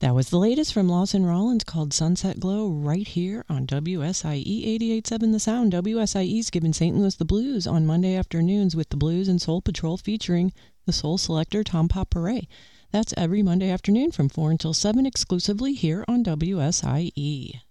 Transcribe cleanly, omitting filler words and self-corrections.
That was the latest from Lawson Rollins called Sunset Glow right here on WSIE 88.7 The Sound. WSIE's giving St. Louis the blues on Monday afternoons with the Blues and Soul Patrol featuring the soul selector Tom Paparay. That's every Monday afternoon from 4 until 7 exclusively here on WSIE.